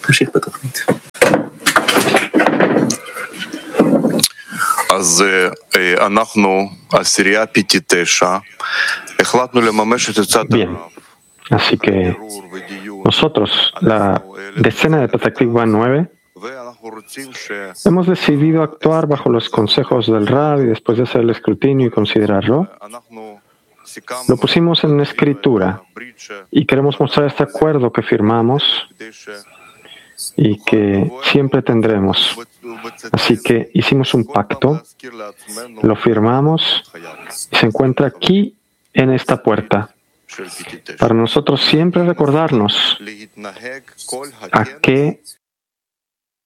תמשיך בתוכנית. אז אנחנו, עשירייה פיטי 9, החלטנו לממש את עצת הרב. Así que nosotros, la decena de Petah Tikva 9, hemos decidido actuar bajo los consejos del Rab y después de hacer el escrutinio y considerarlo, lo pusimos en escritura y queremos mostrar este acuerdo que firmamos y que siempre tendremos. Así que hicimos un pacto, lo firmamos y se encuentra aquí en esta puerta. Para nosotros siempre recordarnos a qué